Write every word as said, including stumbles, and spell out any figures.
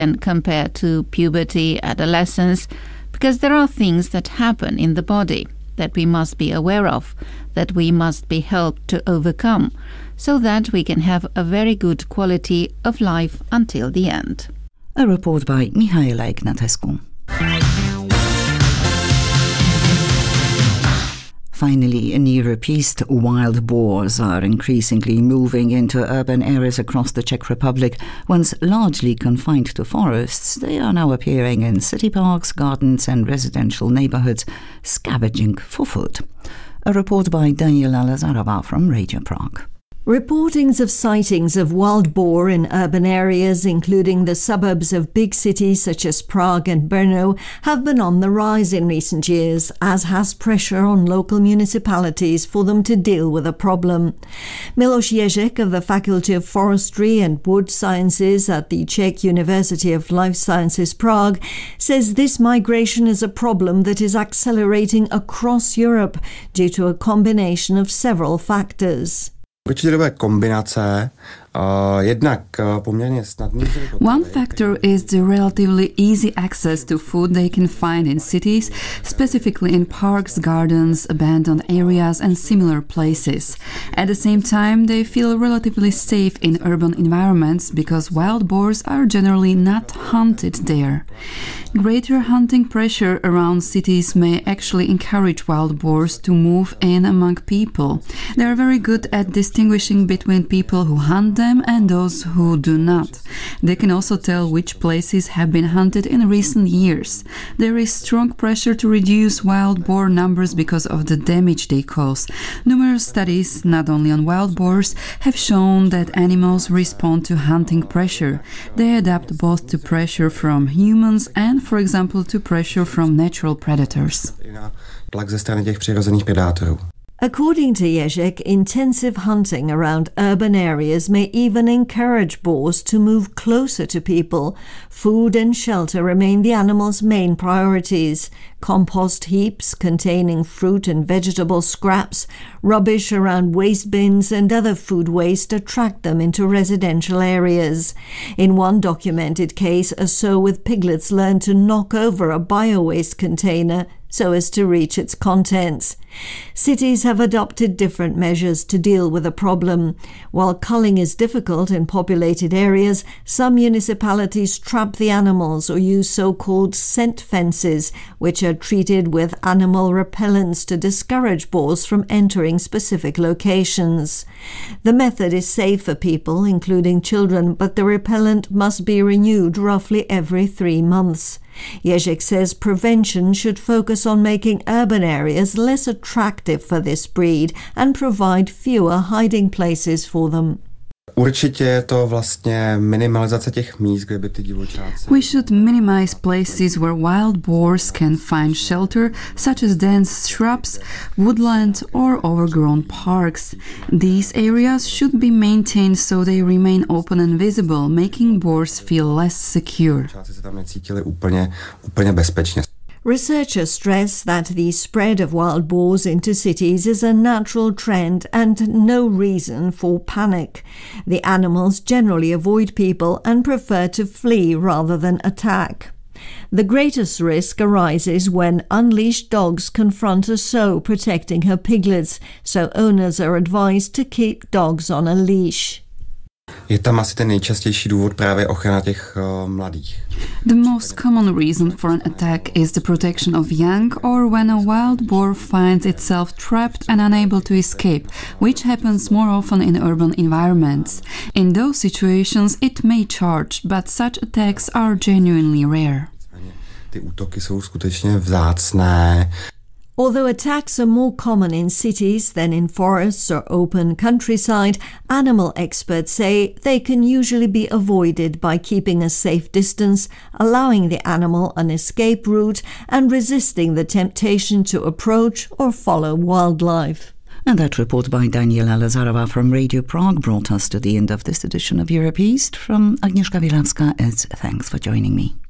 and compared to puberty, adolescence, because there are things that happen in the body that we must be aware of, that we must be helped to overcome, so that we can have a very good quality of life until the end. A report by Mihaela Ignatescu. Finally, in Europe East, wild boars are increasingly moving into urban areas across the Czech Republic. Once largely confined to forests, they are now appearing in city parks, gardens and residential neighborhoods, scavenging for food. A report by Daniela Lazarova from Radio Prague. Reportings of sightings of wild boar in urban areas, including the suburbs of big cities such as Prague and Brno, have been on the rise in recent years, as has pressure on local municipalities for them to deal with the problem. Miloš Ježek of the Faculty of Forestry and Wood Sciences at the Czech University of Life Sciences Prague says this migration is a problem that is accelerating across Europe due to a combination of several factors. One factor is the relatively easy access to food they can find in cities, specifically in parks, gardens, abandoned areas and similar places. At the same time, they feel relatively safe in urban environments because wild boars are generally not hunted there. Greater hunting pressure around cities may actually encourage wild boars to move in among people. They are very good at distinguishing between people who hunt them and those who do not. They can also tell which places have been hunted in recent years. There is strong pressure to reduce wild boar numbers because of the damage they cause. Numerous studies, not only on wild boars, have shown that animals respond to hunting pressure. They adapt both to pressure from humans and, for example, to pressure from natural predators. According to Ježek, intensive hunting around urban areas may even encourage boars to move closer to people. Food and shelter remain the animals' main priorities. Compost heaps containing fruit and vegetable scraps, rubbish around waste bins and other food waste attract them into residential areas. In one documented case, a sow with piglets learned to knock over a bio-waste container so as to reach its contents. Cities have adopted different measures to deal with the problem. While culling is difficult in populated areas, some municipalities trap the animals or use so-called scent fences, which are treated with animal repellents to discourage boars from entering specific locations. The method is safe for people, including children, but the repellent must be renewed roughly every three months. Ježek says prevention should focus on making urban areas less attractive for this breed and provide fewer hiding places for them. We should minimize places where wild boars can find shelter, such as dense shrubs, woodland or overgrown parks. These areas should be maintained so they remain open and visible, making boars feel less secure. Researchers stress that the spread of wild boars into cities is a natural trend and no reason for panic. The animals generally avoid people and prefer to flee rather than attack. The greatest risk arises when unleashed dogs confront a sow protecting her piglets, so owners are advised to keep dogs on a leash. The most common reason for an attack is the protection of young or when a wild boar finds itself trapped and unable to escape, which happens more often in urban environments. In those situations it may charge, but such attacks are genuinely rare. Although attacks are more common in cities than in forests or open countryside, animal experts say they can usually be avoided by keeping a safe distance, allowing the animal an escape route, and resisting the temptation to approach or follow wildlife. And that report by Daniela Lazarova from Radio Prague brought us to the end of this edition of Europe East. From Agnieszka Wielawska, it's thanks for joining me.